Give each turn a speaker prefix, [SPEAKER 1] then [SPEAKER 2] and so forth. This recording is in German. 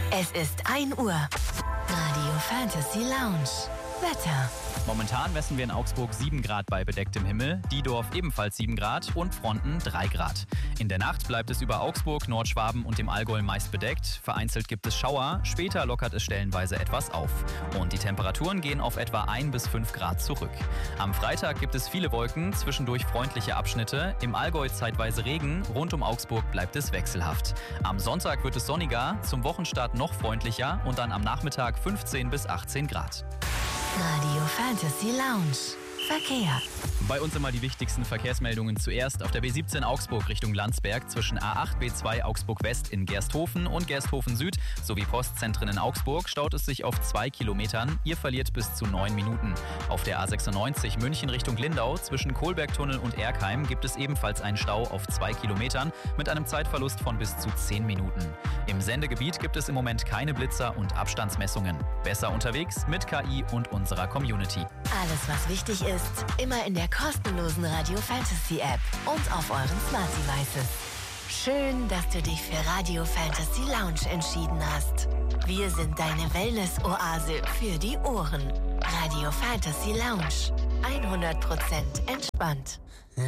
[SPEAKER 1] Es ist 1 Uhr. Radio Fantasy Lounge. Wetter.
[SPEAKER 2] Momentan messen wir in Augsburg 7 Grad bei bedecktem Himmel, Diedorf ebenfalls 7 Grad und Fronten 3 Grad. In der Nacht bleibt es über Augsburg, Nordschwaben und dem Allgäu meist bedeckt. Vereinzelt gibt es Schauer, später lockert es stellenweise etwas auf. Und die Temperaturen gehen auf etwa 1 bis 5 Grad zurück. Am Freitag gibt es viele Wolken, zwischendurch freundliche Abschnitte. Im Allgäu zeitweise Regen, rund um Augsburg bleibt es wechselhaft. Am Sonntag wird es sonniger, zum Wochenstart noch freundlicher und dann am Nachmittag 15 bis 18 Grad.
[SPEAKER 1] Radio Fantasy Lounge. Verkehr.
[SPEAKER 2] Bei uns immer die wichtigsten Verkehrsmeldungen zuerst. Auf der B17 Augsburg Richtung Landsberg zwischen A8, B2 Augsburg West in Gersthofen und Gersthofen Süd sowie Postzentren in Augsburg staut es sich auf 2 Kilometern. Ihr verliert bis zu 9 Minuten. Auf der A96 München Richtung Lindau zwischen Kohlbergtunnel und Erkheim gibt es ebenfalls einen Stau auf 2 Kilometern mit einem Zeitverlust von bis zu 10 Minuten. Im Sendegebiet gibt es im Moment keine Blitzer und Abstandsmessungen. Besser unterwegs mit KI und unserer Community.
[SPEAKER 1] Alles, was wichtig ist, immer in der kostenlosen Radio Fantasy App und auf euren Smart Devices. Schön, dass du dich für Radio Fantasy Lounge entschieden hast. Wir sind deine Wellness-Oase für die Ohren. Radio Fantasy Lounge. 100% entspannt.